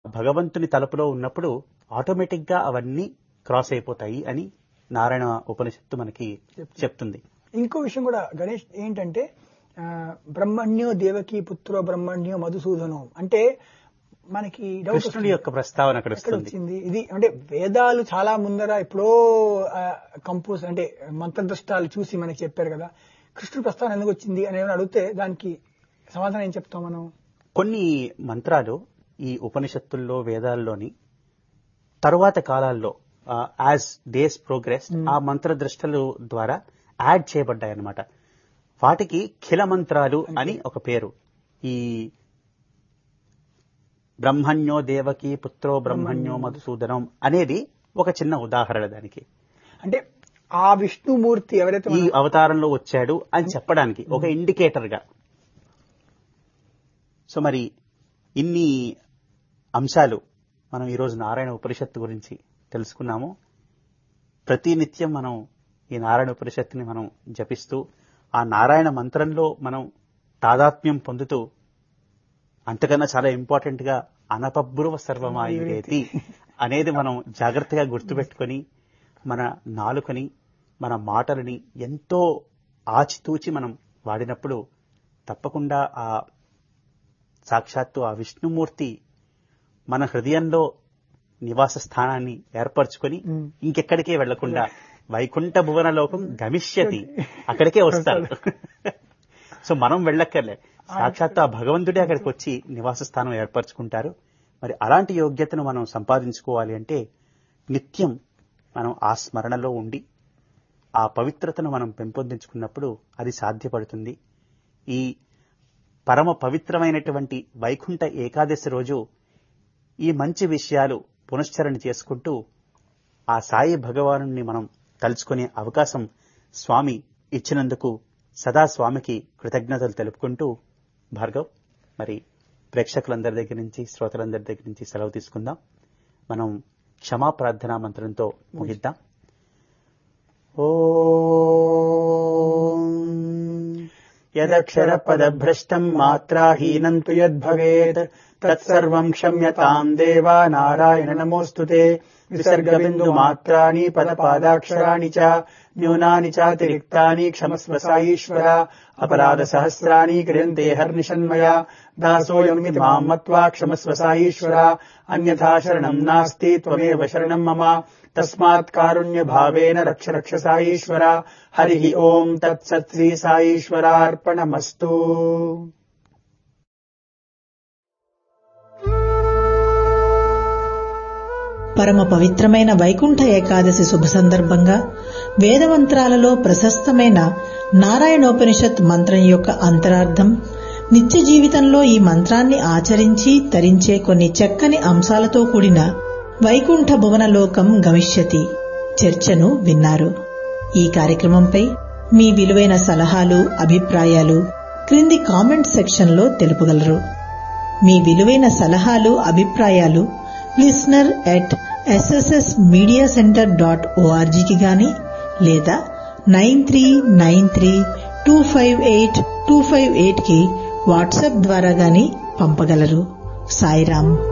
భగవంతుని తలుపులో ఉన్నప్పుడు ఆటోమేటిక్ గా అవన్నీ క్రాస్ అయిపోతాయి అని నారాయణ ఉపనిషత్తు మనకి చెప్తుంది. ఇంకో విషయం కూడా గణేష్ ఏంటంటే బ్రహ్మణ్యో దేవకి పుత్రో బ్రహ్మణ్యో మధుసూదనో అంటే మనకి కృష్ణుడి యొక్క ప్రస్తావన అక్కడ వచ్చింది. ఇది అంటే వేదాలు చాలా ముందర ఎప్పుడో కంపోజ్ అంటే మంత్రదృష్టాలు చూసి మనకి చెప్పారు కదా, కృష్ణుడి ప్రస్తావన ఎందుకు వచ్చింది అని ఏమైనా అడిగితే దానికి సమాధానం ఏం చెప్తాం మనం? కొన్ని మంత్రాలు ఈ ఉపనిషత్తుల్లో వేదాల్లోని తరువాత కాలాల్లో యాజ్ డేస్ ప్రోగ్రెస్ ఆ మంత్రదృష్టలు ద్వారా యాడ్ చేయబడ్డాయి అన్నమాట. వాటికి ఖిల మంత్రాలు అని ఒక పేరు. ఈ బ్రహ్మణ్యో దేవకి పుత్రో బ్రహ్మణ్యో మధుసూదనం అనేది ఒక చిన్న ఉదాహరణ దానికి. అంటే ఆ విష్ణుమూర్తి ఎవరైతే ఈ అవతారంలో వచ్చాడు అని చెప్పడానికి ఒక ఇండికేటర్ గా. సో మరి ఇన్ని అంశాలు మనం ఈరోజు నారాయణ ఉపనిషత్తు గురించి తెలుసుకున్నాము. ప్రతినిత్యం మనం ఈ నారాయణ ఉపనిషత్తుని మనం జపిస్తూ ఆ నారాయణ మంత్రంలో మనం తాదాత్మ్యం పొందుతూ అంతకన్నా చాలా ఇంపార్టెంట్ గా అనపబ్రువ సర్వమాయురేతి అనేది మనం జాగ్రత్తగా గుర్తుపెట్టుకొని మన నాలుకని మన మాటలని ఎంతో ఆచితూచి మనం వాడినప్పుడు తప్పకుండా ఆ సాక్షాత్తు ఆ విష్ణుమూర్తి మన హృదయంలో నివాస స్థానాన్ని ఏర్పరచుకొని ఇంకెక్కడికే వెళ్లకుండా వైకుంఠ భువన లోకం గమిష్యతి అక్కడికే వస్తారు. సో మనం వెళ్ళక్కర్లే, సాక్షాత్ ఆ భగవంతుడే అక్కడికి వచ్చి నివాస స్థానం ఏర్పరచుకుంటారు. మరి అలాంటి యోగ్యతను మనం సంపాదించుకోవాలి అంటే నిత్యం మనం ఆ స్మరణలో ఉండి ఆ పవిత్రతను మనం పెంపొందించుకున్నప్పుడు అది సాధ్యపడుతుంది. ఈ పరమ పవిత్రమైనటువంటి వైకుంఠ ఏకాదశి రోజు ఈ మంచి విషయాలు పునశ్చరణ చేసుకుంటూ ఆ సాయి భగవానుని మనం తలుచుకునే అవకాశం స్వామి ఇచ్చినందుకు సదా స్వామికి కృతజ్ఞతలు తెలుపుకుంటూ భార్గవ్ మరి ప్రేక్షకులందరి దగ్గర నుంచి శ్రోతలందరి దగ్గర నుంచి సెలవు తీసుకుందాం. మనం క్షమా ప్రార్థనా మంత్రంతో ముగిద్దాం. ఓం యదక్షర పదభ్రష్టం మాత్రాహీనం తు యద్భవేత్ తత్సర్వం క్షమ్యతాం దేవా నారాయణ నమోస్తుతే. విసర్గ బిందు మాత్రాని పదపాదాక్షరాణి చ న్యూనాని చాతిరిక్తాని క్షమస్వ సాయీశ్వర. అపరాధ సహస్రాని క్రియంతే హర్నిషన్మయా దాసోయం ఇతి మాం మత్వా క్షమస్వ సాయీశ్వర. అన్యథా శరణం నాస్తి త్వమేవ శరణం మమ తస్మాత్ కారుణ్య భావేన రక్ష రక్ష సాయీశ్వర. హరి ఓం తత్సత్ శ్రీ సాయీశ్వరార్పణమస్తు. పరమ పవిత్రమైన వైకుంఠ ఏకాదశి శుభ సందర్భంగా వేదమంత్రాలలో ప్రశస్తమైన నారాయణోపనిషత్ మంత్రం యొక్క అంతరార్థం, నిత్య జీవితంలో ఈ మంత్రాన్ని ఆచరించి తరించే కొన్ని చక్కని అంశాలతో కూడిన వైకుంఠ భువనలోకం గమిష్యతి చర్చను విన్నారు. ఈ కార్యక్రమంపై మీ విలువైన సలహాలు, అభిప్రాయాలు క్రింది కామెంట్ సెక్షన్లో తెలుపగలరు. మీ విలువైన సలహాలు, అభిప్రాయాలు listener@sssmediacenter.org కి గాని లేదా 9393258258 కి వాట్సాప్ ద్వారా గాని పంపగలరు. సాయిరాం.